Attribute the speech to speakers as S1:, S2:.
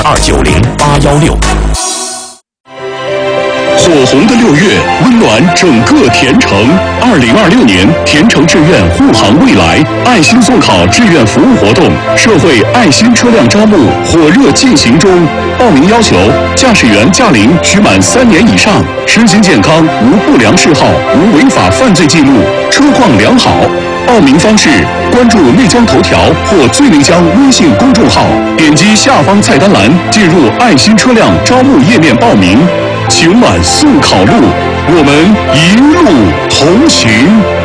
S1: 290-816。
S2: 火红的6月，温暖整个田城。2026年田城志愿护航未来爱心送考志愿服务活动，社会爱心车辆招募火热进行中。报名要求：驾驶员驾龄需满3年以上，身心健康，无不良嗜好，无违法犯罪记录，车况良好。报名方式：关注内江头条或最内江微信公众号，点击下方菜单栏进入爱心车辆招募页面报名。晴晚送考路，我们一路同行。